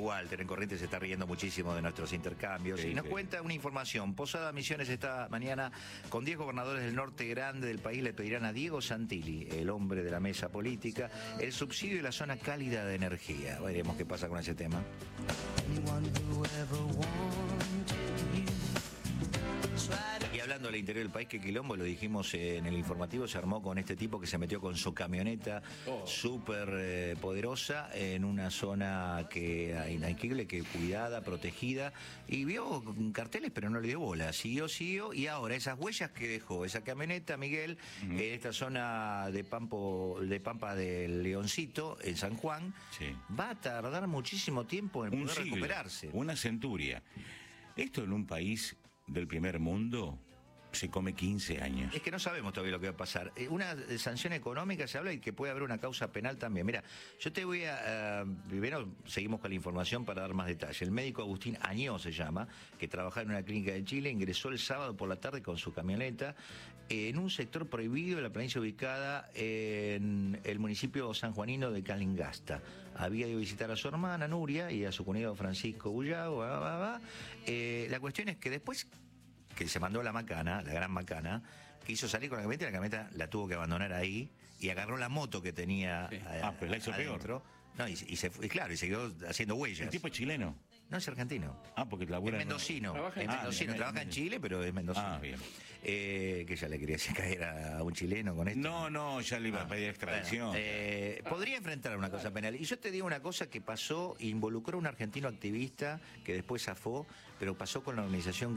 Walter en Corrientes se está riendo muchísimo de nuestros intercambios y nos cuenta una información. Posada Misiones esta mañana con 10 gobernadores del norte grande del país le pedirán a Diego Santilli, el hombre de la mesa política, el subsidio de la zona cálida de energía. Veremos qué pasa con ese tema. Y hablando del interior del país, que quilombo, lo dijimos en el informativo, se armó con este tipo que se metió con su camioneta súper poderosa en una zona que inaccesible, que cuidada, protegida, y vio carteles pero no le dio bola, siguió, y ahora esas huellas que dejó esa camioneta, Miguel, en esta zona de Pampa del Leoncito, en San Juan, va a tardar muchísimo tiempo en poder recuperarse. Una centuria. Esto en un país del primer mundo se come 15 años. Es que no sabemos todavía lo que va a pasar. Una sanción económica se habla y que puede haber una causa penal también. Mira, yo te voy a... primero seguimos con la información para dar más detalles. El médico Agustín Añó se llama, que trabajaba en una clínica de Chile, ingresó el sábado por la tarde con su camioneta en un sector prohibido de la provincia ubicada en el municipio sanjuanino de Calingasta. Había ido a visitar a su hermana Nuria y a su cuñado Francisco Bullao. La cuestión es que después que se mandó la macana, la gran macana, quiso salir con la camioneta la tuvo que abandonar ahí y agarró la moto que tenía pero la hizo adentro. peor. No, y se fue, claro, y siguió haciendo huellas. ¿El tipo es chileno? No, es argentino. Porque labura... Es mendocino. Trabaja Trabaja en Chile, pero es mendocino. Bien. Que ya le quería hacer caer a un chileno con esto. No, ya le iba a pedir extradición. Podría enfrentar una cosa penal. Y yo te digo una cosa que pasó, involucró a un argentino activista que después zafó, pero pasó con la organización